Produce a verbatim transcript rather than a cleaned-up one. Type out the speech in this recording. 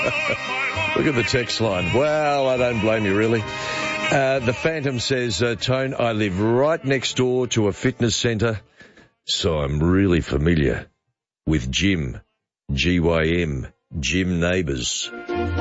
Look at the text line. Well, I don't blame you, really. Uh, the Phantom says, uh, Tone, I live right next door to a fitness centre, so I'm really familiar with Gym, G Y M, Gym Neighbours.